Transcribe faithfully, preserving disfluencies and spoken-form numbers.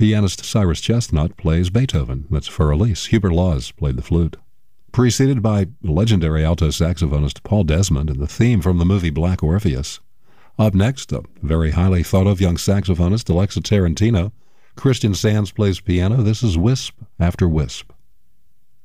Pianist Cyrus Chestnut plays Beethoven. That's Für Elise. Hubert Laws played the flute. Preceded by legendary alto saxophonist Paul Desmond and the theme from the movie Black Orpheus. Up next, a very highly thought-of young saxophonist, Alexa Tarantino. Christian Sands plays piano. This is Wisp After Wisp.